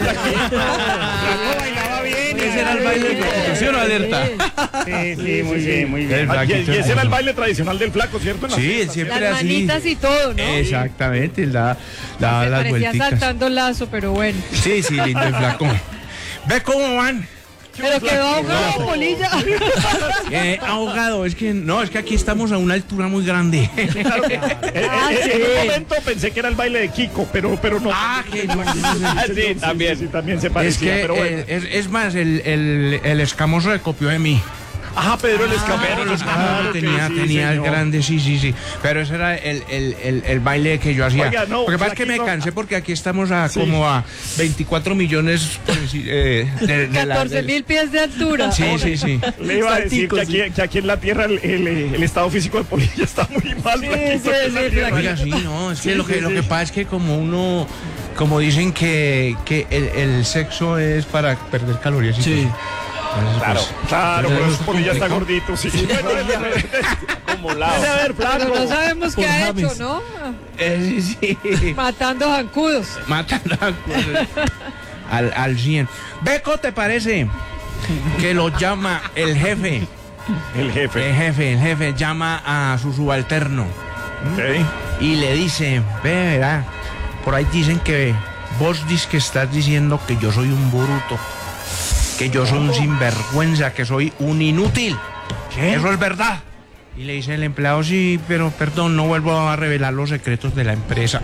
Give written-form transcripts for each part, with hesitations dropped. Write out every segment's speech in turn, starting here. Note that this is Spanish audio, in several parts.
aquí. Flaco bailaba bien. Ese era el baile de Constitución, Alerta. Sí, muy bien, muy bien. Y ese era el baile tradicional del Flaco, ¿cierto? Sí, él siempre Las así. manitas y todo, ¿no? Exactamente, él da Me las parecía vuelticas. saltando lazo, pero bueno. Sí, lindo el Flaco. ¿Ve cómo van? Pero quedó ahogado, Polilla. Ahogado, es que aquí estamos a una altura muy grande. Claro, sí. en un momento pensé que era el baile de Kiko, pero no. Que no. Sí, también. Sí, también se Es parecía, que, pero bueno. es más, el escamoso se copió de mí. Pedro el Escamero. Tenía el grande, sí. Pero ese era el baile que yo hacía. Oiga, no, Lo que pasa es que me cansé porque aquí estamos como a 24 millones de 14.000 pies de altura. Sí. Le iba a decir que aquí en la Tierra el estado físico de Polilla está muy mal. Oiga, sí, no, es que lo que pasa es que como dicen que el sexo es para perder calorías. Sí. Claro, por eso Polilla está gordito, sí. Acumulado. Pero no sabemos qué ha hecho, ¿no? Sí. Matando zancudos. Matando al 100. Beco, ¿te parece que lo llama el jefe? El jefe llama a su subalterno. Okay. Y le dice, verá, por ahí dicen que vos dices que estás diciendo que yo soy un bruto, que yo soy un sinvergüenza, que soy un inútil. ¿Qué? Eso es verdad. Y le dice el empleado, sí, pero perdón, no vuelvo a revelar los secretos de la empresa.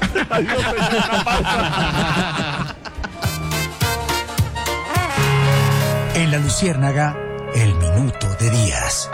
En La Luciérnaga, el minuto de Díaz.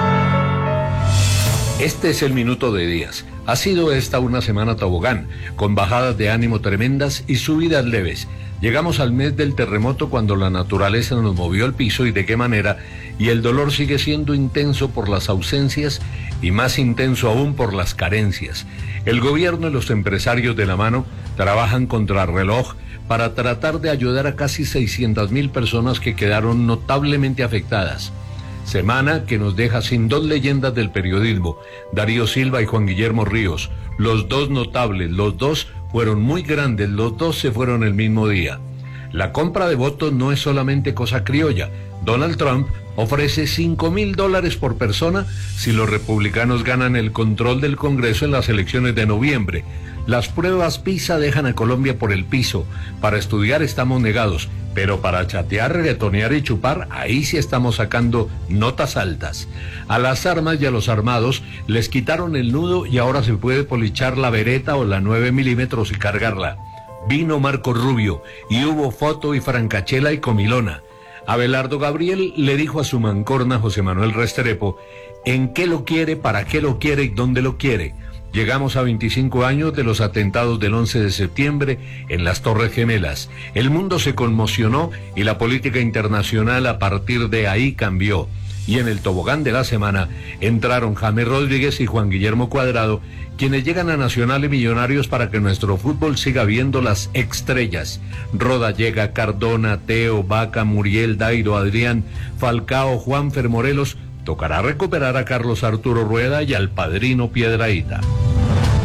Este es el minuto de Díaz. Ha sido esta una semana tobogán, con bajadas de ánimo tremendas y subidas leves. Llegamos al mes del terremoto cuando la naturaleza nos movió el piso y de qué manera, y el dolor sigue siendo intenso por las ausencias y más intenso aún por las carencias. El gobierno y los empresarios de la mano trabajan contra reloj para tratar de ayudar a casi 600.000 personas que quedaron notablemente afectadas. Semana que nos deja sin dos leyendas del periodismo, Darío Silva y Juan Guillermo Ríos, los dos notables, los dos fueron muy grandes, los dos se fueron el mismo día. La compra de votos no es solamente cosa criolla. Donald Trump ofrece $5,000 por persona si los republicanos ganan el control del Congreso en las elecciones de noviembre. Las pruebas PISA dejan a Colombia por el piso. Para estudiar estamos negados, pero para chatear, reggaetonear y chupar, ahí sí estamos sacando notas altas. A las armas y a los armados les quitaron el nudo y ahora se puede polichar la Beretta o la 9 milímetros y cargarla. Vino Marco Rubio y hubo foto y francachela y comilona. Abelardo Gabriel le dijo a su mancorna José Manuel Restrepo en qué lo quiere, para qué lo quiere y dónde lo quiere. Llegamos a 25 años de los atentados del 11 de septiembre en las Torres Gemelas. El mundo se conmocionó y la política internacional a partir de ahí cambió. Y en el tobogán de la semana entraron James Rodríguez y Juan Guillermo Cuadrado, quienes llegan a Nacional y Millonarios para que nuestro fútbol siga viendo las estrellas. Roda llega, Cardona, Teo, Vaca, Muriel, Dairo, Adrián, Falcao, Juanfer Morelos. Tocará recuperar a Carlos Arturo Rueda y al Padrino Piedrahíta.